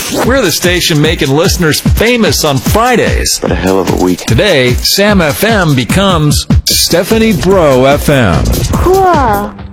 We're the station making listeners famous on Fridays. What a hell of a week. Today, Sam FM becomes Stephanie Bro FM. Cool.